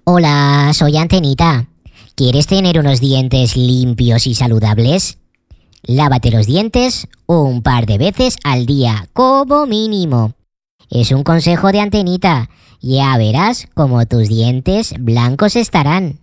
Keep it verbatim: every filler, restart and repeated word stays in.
Hola, soy Antenita. ¿Quieres tener unos dientes limpios y saludables? Lávate los dientes un par de veces al día, como mínimo. Es un consejo de Antenita. Ya verás cómo tus dientes blancos estarán.